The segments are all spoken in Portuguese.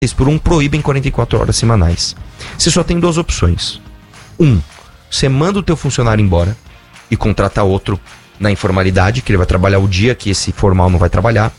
6x1 proíbem 44 horas semanais. Você só tem duas opções. Você manda o teu funcionário embora e contrata outro na informalidade, que ele vai trabalhar o dia que esse formal não vai trabalhar.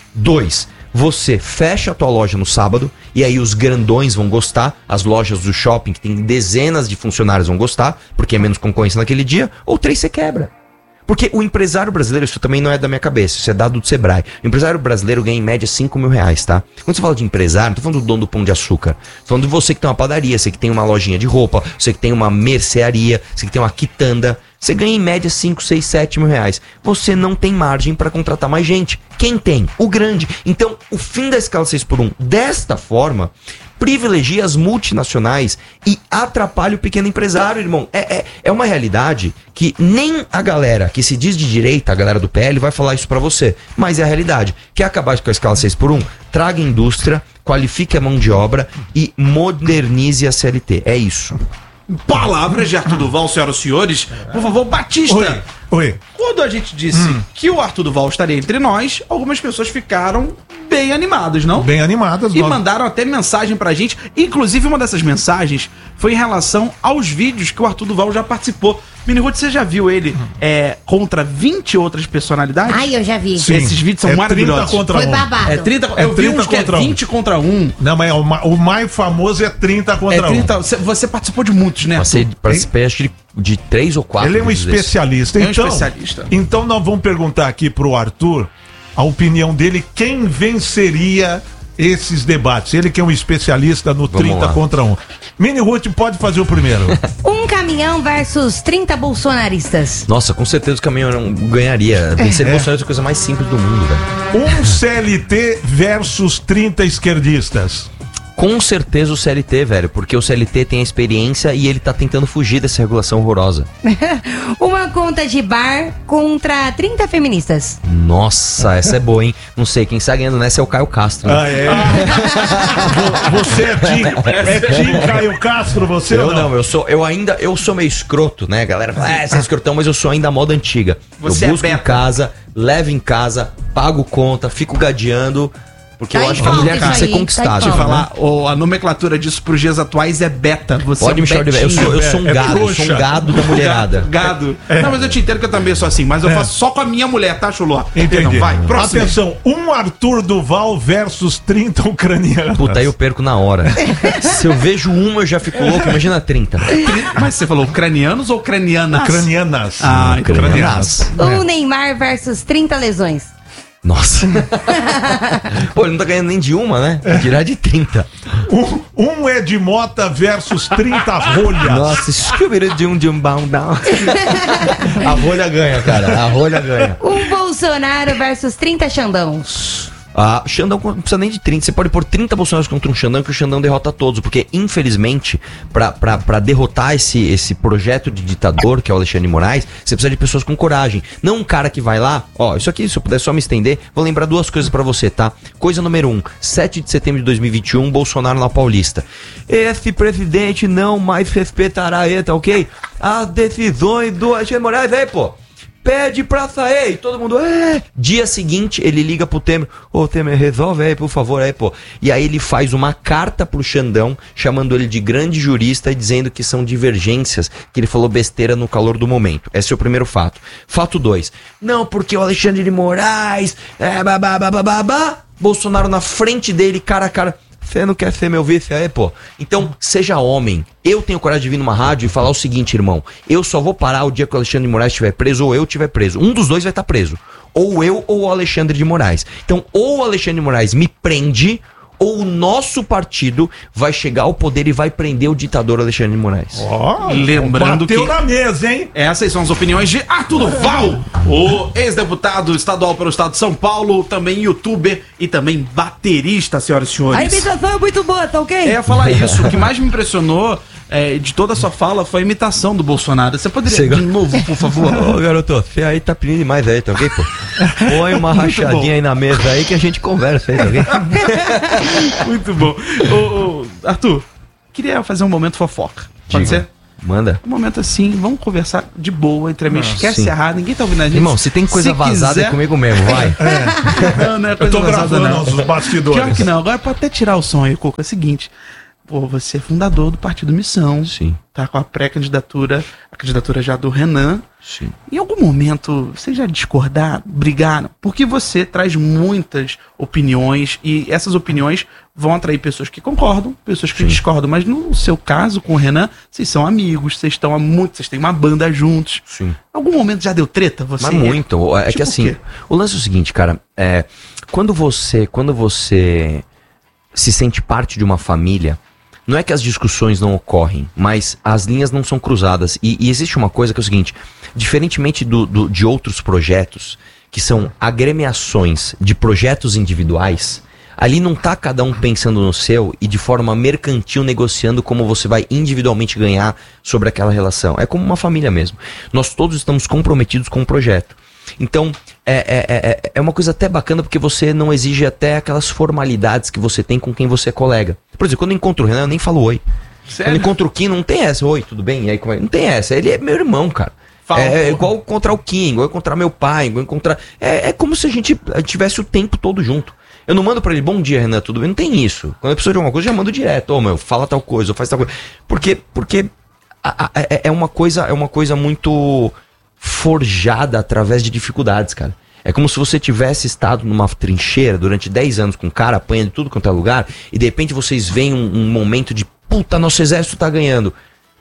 2, você fecha a tua loja no sábado e aí os grandões vão gostar, as lojas do shopping que tem dezenas de funcionários vão gostar, porque é menos concorrência naquele dia. Ou 3, você quebra. Porque o empresário brasileiro, isso também não é da minha cabeça, isso é dado do Sebrae. O empresário brasileiro ganha em média 5 mil reais, tá? Quando você fala de empresário, não tô falando do dono do Pão de Açúcar. Tô falando de você que tem uma padaria, você que tem uma lojinha de roupa, você que tem uma mercearia, você que tem uma quitanda. Você ganha em média 5, 6, 7 mil reais. Você não tem margem para contratar mais gente. Quem tem? O grande. Então, o fim da escala 6x1, desta forma, privilegia as multinacionais e atrapalha o pequeno empresário, irmão. É uma realidade que nem a galera que se diz de direita, a galera do PL, vai falar isso pra você. Mas é a realidade. Quer acabar com a escala 6x1? Traga indústria, qualifique a mão de obra e modernize a CLT. É isso. Palavras de Arthur Duval, senhoras e senhores. Por favor, Batista. Oi. Quando a gente disse que o Arthur Duval estaria entre nós, algumas pessoas ficaram bem animadas, não? Bem animadas. E mandaram até mensagem pra gente. Inclusive, uma dessas mensagens foi em relação aos vídeos que o Arthur Duval já participou. Miniruth, você já viu ele contra 20 outras personalidades? Ai, eu já vi. Sim. Esses vídeos são maravilhosos. 30 contra 1. Foi babado. Eu vi uns que é 20 contra 1. Não, mas o mais famoso é 30 contra 1. Você participou de muitos, né? Participei acho de 3 ou 4. Ele é um especialista. Então nós vamos perguntar aqui pro Arthur a opinião dele, quem venceria esses debates. Ele que é um especialista no 30 contra 1. Miniruth pode fazer o primeiro. Um caminhão versus 30 bolsonaristas. Nossa, com certeza o caminhão ganharia. Vencer Bolsonaro é a coisa mais simples do mundo, velho. Um CLT versus 30 esquerdistas. Com certeza o CLT, velho, porque o CLT tem a experiência e ele tá tentando fugir dessa regulação horrorosa. Uma conta de bar contra 30 feministas. Nossa, essa é boa, hein? Não sei, quem está ganhando nessa é o Caio Castro. Né? Ah, é? Você é Tim Caio Castro, você eu ou não? Eu sou meio escroto, né? A galera fala, você é escrotão, mas eu sou ainda a moda antiga. Você eu busco em casa, levo em casa, pago conta, fico gadeando. Porque eu acho que a mulher tem que ser conquistada. Deixa eu falar, a nomenclatura disso pros dias atuais é beta. Você pode me chamar de beta. Eu sou um gado, eu sou um gado da mulherada. Gado. Não, mas eu te entendo que eu também sou assim, mas eu faço só com a minha mulher, tá, Chulô? Entendi. Não, vai, próximo. Atenção, um Arthur Duval versus 30 ucranianos. Puta, aí eu perco na hora. Se eu vejo uma, eu já fico louco, imagina 30. Mas você falou ucranianos ou ucranianas? Ucranianas. Ah, ucranianas. Um Neymar versus 30 lesões. Nossa. Pô, ele não tá ganhando nem de uma, né? Tirar de 30. Um Ed Mota versus 30 rolhas. Nossa, a rolha ganha, cara. A rolha ganha. Um Bolsonaro versus 30 Xandão. Xandão não precisa nem de 30. Você pode pôr 30 Bolsonaros contra um Xandão que o Xandão derrota todos. Porque, infelizmente, pra derrotar esse projeto de ditador, que é o Alexandre de Moraes, você precisa de pessoas com coragem. Não um cara que vai lá... Isso aqui, se eu puder só me estender, vou lembrar duas coisas pra você, tá? Coisa número 1. 7 de setembro de 2021, Bolsonaro na Paulista. Esse presidente não mais respeitará ele, tá ok? As decisões do Alexandre de Moraes, aí, pô. Pede pra sair, e todo mundo, Dia seguinte, ele liga pro Temer, Temer, resolve aí, por favor, aí, pô. E aí ele faz uma carta pro Xandão, chamando ele de grande jurista e dizendo que são divergências, que ele falou besteira no calor do momento. Esse é o primeiro fato. Fato 2. Não, porque o Alexandre de Moraes, Bolsonaro na frente dele, cara a cara. Você não quer ser meu vice aí, pô? Então, seja homem. Eu tenho coragem de vir numa rádio e falar o seguinte, irmão. Eu só vou parar o dia que o Alexandre de Moraes estiver preso ou eu estiver preso. Um dos dois vai estar preso. Ou eu ou o Alexandre de Moraes. Então, ou o Alexandre de Moraes me prende, ou o nosso partido vai chegar ao poder e vai prender o ditador Alexandre de Moraes. Lembrando bateu que... na mesa, hein? Essas são as opiniões de Arthur Duval, o ex-deputado estadual pelo estado de São Paulo, também youtuber e também baterista, senhoras e senhores. A imitação é muito boa, tá ok? Eu ia falar isso. O que mais me impressionou de toda a sua fala foi a imitação do Bolsonaro. Você poderia de novo, por favor? Ô, garoto, você aí tá pedindo demais aí, tá ok, pô? Põe uma rachadinha aí na mesa aí que a gente conversa aí, tá ok? Muito bom. Arthur, queria fazer um momento fofoca. Pode ser? Manda. Um momento assim, vamos conversar de boa entre amigos. Esquece errado, ninguém tá ouvindo a gente. Irmão, se tem coisa vazada é comigo mesmo, vai. Não é coisa eu tô vazada, gravando os bastidores. Pior que não, agora pode até tirar o som aí, Coco. É o seguinte, pô, você é fundador do Partido Missão. Sim. Tá com a pré-candidatura, a candidatura já do Renan. Sim. Em algum momento, vocês já discordaram, brigaram? Porque você traz muitas opiniões e essas opiniões vão atrair pessoas que concordam, pessoas que discordam. Mas no seu caso, com o Renan, vocês são amigos, vocês estão há muito, vocês têm uma banda juntos. Sim. Em algum momento já deu treta? Você Mas muito. É tipo que assim, o quê? o lance é o seguinte, cara. Quando você se sente parte de uma família, não é que as discussões não ocorrem, mas as linhas não são cruzadas. E existe uma coisa que é o seguinte, diferentemente de outros projetos, que são agremiações de projetos individuais, ali não tá cada um pensando no seu e de forma mercantil negociando como você vai individualmente ganhar sobre aquela relação. É como uma família mesmo. Nós todos estamos comprometidos com o projeto. Então, é uma coisa até bacana porque você não exige até aquelas formalidades que você tem com quem você é colega. Por exemplo, quando eu encontro o Renan, eu nem falo oi. Sério? Quando eu encontro o Kim, não tem essa. Oi, tudo bem? E aí, como é? Não tem essa. Ele é meu irmão, cara. É igual encontrar o Kim, igual encontrar meu pai, igual encontrar... É como se a gente tivesse o tempo todo junto. Eu não mando pra ele, bom dia, Renan, tudo bem? Não tem isso. Quando eu preciso de alguma coisa, eu já mando direto. Ô, meu, fala tal coisa, ou faz tal coisa. Porque é uma coisa muito forjada através de dificuldades, cara. É como se você tivesse estado numa trincheira durante 10 anos com um cara, apanhando de tudo quanto é lugar, e de repente vocês veem um momento de, puta, nosso exército tá ganhando.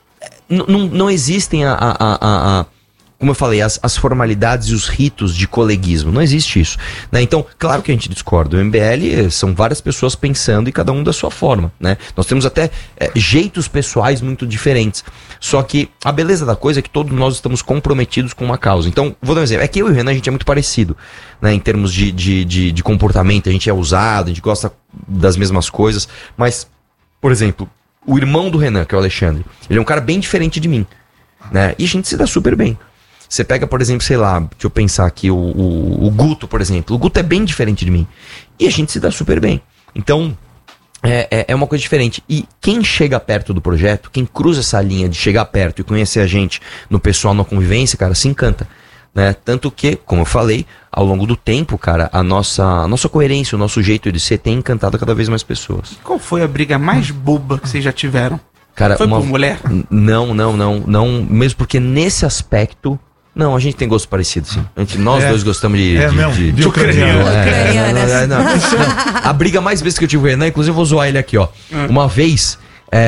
Não existem como eu falei, as formalidades e os ritos de coleguismo. Não existe isso, né? Então, claro que a gente discorda. O MBL são várias pessoas pensando e cada um da sua forma, né? Nós temos até jeitos pessoais muito diferentes. Só que a beleza da coisa é que todos nós estamos comprometidos com uma causa. Então, vou dar um exemplo. É que eu e o Renan, a gente é muito parecido, né? Em termos de comportamento. A gente é ousado, a gente gosta das mesmas coisas. Mas, por exemplo, o irmão do Renan, que é o Alexandre, ele é um cara bem diferente de mim, né? E a gente se dá super bem. Você pega, por exemplo, sei lá, deixa eu pensar aqui, o Guto, por exemplo. O Guto é bem diferente de mim. E a gente se dá super bem. Então, é uma coisa diferente. E quem chega perto do projeto, quem cruza essa linha de chegar perto e conhecer a gente no pessoal, na convivência, cara, se encanta. Né? Tanto que, como eu falei, ao longo do tempo, cara, a nossa coerência, o nosso jeito de ser tem encantado cada vez mais pessoas. Qual foi a briga mais boba que vocês já tiveram? Cara, foi por mulher? Não. Mesmo porque nesse aspecto... Não, a gente tem gosto parecido, sim. Nós dois gostamos de ucraniano. Não. A briga mais vezes que eu tive com o Renan, inclusive eu vou zoar ele aqui, ó. Uma vez...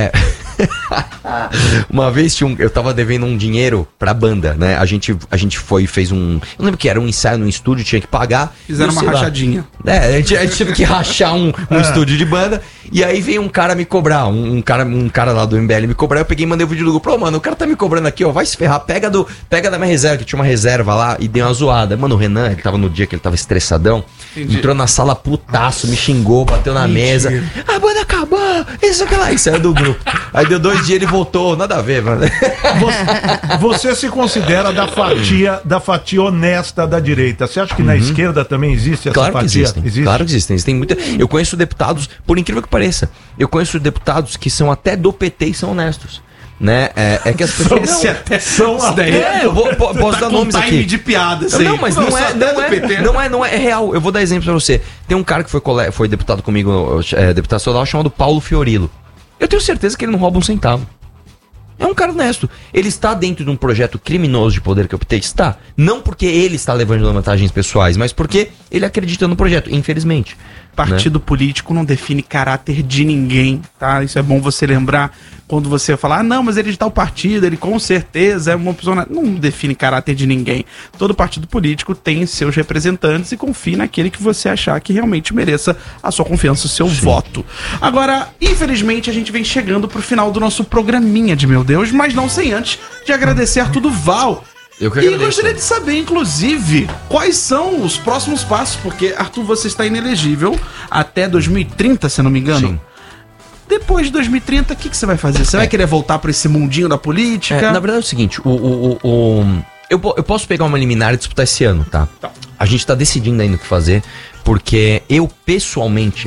Uma vez eu tava devendo um dinheiro pra banda, né? A gente fez um... Eu não lembro que era um ensaio no estúdio, tinha que pagar. Fizeram uma rachadinha. A gente teve que rachar um estúdio de banda. E aí veio um cara me cobrar, um cara lá do MBL me cobrar. Eu peguei e mandei o vídeo do grupo. Mano, o cara tá me cobrando aqui, ó, vai se ferrar. Pega da minha reserva, que tinha uma reserva lá, e dei uma zoada. Mano, o Renan, ele tava no dia que ele tava estressadão. Entendi. Entrou na sala putaço, me xingou, bateu na mesa. A banda acabou, isso que lá. E saiu do grupo. Aí deu 2 dias, ele voltou, nada a ver, mano. Você se considera da fatia honesta da direita. Você acha que na esquerda também existe essa fatia? Existe? Claro que existem. Existem muita... Eu conheço deputados, por incrível que pareça, eu conheço deputados que são até do PT e são honestos. Né? É que as pessoas são até. Eu posso dar nomes aqui de piada, não, mas não é real. Eu vou dar exemplo pra você. Tem um cara que foi deputado comigo, deputado estadual, chamado Paulo Fiorilo. Eu tenho certeza que ele não rouba um centavo. É um cara honesto. Ele está dentro de um projeto criminoso de poder que eu optei? Está. Não porque ele está levando vantagens pessoais, mas porque ele acredita no projeto, infelizmente. Partido político não define caráter de ninguém, tá? Isso é bom você lembrar quando você falar, não, mas ele é de tal partido, ele com certeza é uma pessoa... Não define caráter de ninguém. Todo partido político tem seus representantes e confie naquele que você achar que realmente mereça a sua confiança, o seu voto. Agora, infelizmente, a gente vem chegando pro final do nosso programinha de Meu Deus, mas não sem antes de agradecer Arthur Val. Eu que agradeço. E gostaria de saber, inclusive, quais são os próximos passos, porque, Arthur, você está inelegível até 2030, se não me engano. Sim. Depois de 2030, o que você vai fazer? Você vai querer voltar para esse mundinho da política? Na verdade é o seguinte, eu posso pegar uma liminar e disputar esse ano, tá? A gente tá decidindo ainda o que fazer, Porque eu pessoalmente,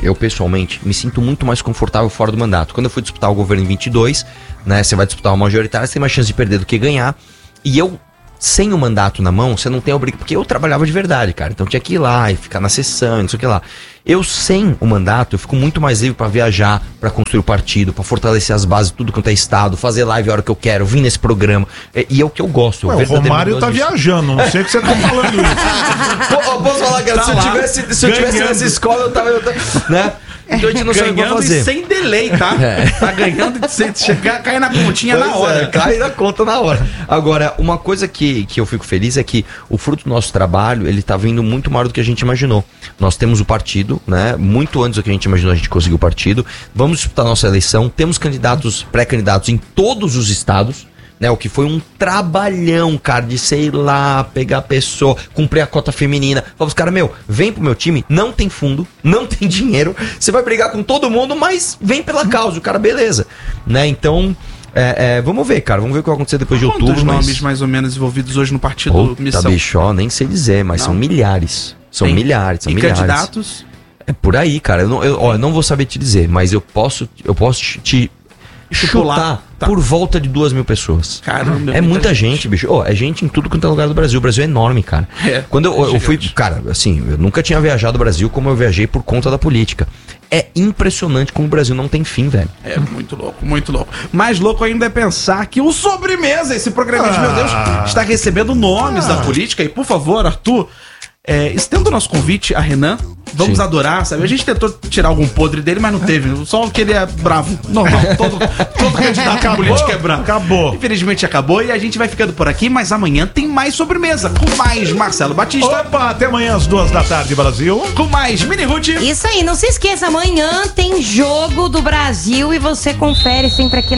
me sinto muito mais confortável fora do mandato. Quando eu fui disputar o governo em 22, né, você vai disputar uma majoritária, você tem mais chance de perder do que ganhar. E eu, sem o mandato na mão, você não tem a obrigação, porque eu trabalhava de verdade, cara. Então tinha que ir lá e ficar na sessão, não sei o que lá. Eu, sem o mandato, eu fico muito mais livre pra viajar, pra construir o partido, pra fortalecer as bases, tudo quanto é estado, fazer live a hora que eu quero, vir nesse programa. E é o que eu gosto. Ué, o Romário tá viajando, não sei o que você tá falando isso. Posso falar, cara, se eu tivesse nessa escola, eu tava né? Então a gente não sabe o que fazer. Sem delay, tá? Tá ganhando sem chegar, cai na continha na hora. Cai na conta na hora. Agora, uma coisa que eu fico feliz é que o fruto do nosso trabalho, ele tá vindo muito maior do que a gente imaginou. Nós temos o partido, né? Muito antes do que a gente imaginou, a gente conseguiu o partido. Vamos disputar a nossa eleição. Temos candidatos, pré-candidatos em todos os estados. Né, o que foi um trabalhão, cara, de sei lá, pegar a pessoa, cumprir a cota feminina. Fala os caras, vem pro meu time, não tem fundo, não tem dinheiro, você vai brigar com todo mundo, mas vem pela causa, o cara, beleza. Né, então, vamos ver, cara, vamos ver o que vai acontecer depois de outubro. Quantos nomes mais ou menos envolvidos hoje no partido Missão? Bicho, nem sei dizer, mas não. São milhares. São milhares, e candidatos? É por aí, cara, eu não vou saber te dizer, mas eu posso te chutar por volta de 2.000 pessoas. Caramba, é muita gente, bicho. É gente em tudo quanto é lugar do Brasil. O Brasil é enorme, cara. Quando eu fui, cara, assim, eu nunca tinha viajado o Brasil como eu viajei por conta da política. É impressionante como o Brasil não tem fim, velho. É muito louco, muito louco. Mais louco ainda é pensar que o Sobremesa, esse programa de meu Deus, está recebendo nomes da política. E por favor, Arthur, estenda o nosso convite a Renan. Vamos adorar, sabe? A gente tentou tirar algum podre dele, mas não teve. Só que ele é bravo. Normal. Todo candidato à política é bravo. Acabou. Infelizmente acabou e a gente vai ficando por aqui, mas amanhã tem mais Sobremesa. Com mais Marcelo Batista. Opa, até amanhã às 14h, Brasil. Com mais Mini Ruth. Isso aí, não se esqueça, amanhã tem jogo do Brasil e você confere sempre aqui